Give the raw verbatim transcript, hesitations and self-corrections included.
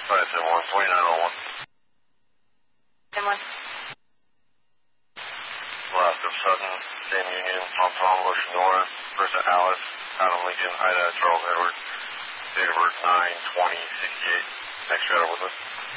Five ten one, twenty-nine oh one. ten one. Last of Sutton, Sam Union, Tom Tom, Ocean North, Brita Alice, Adam Lincoln, Ida, Charles Edward, date of birth nine twenty sixty-eight. Next shadow with us.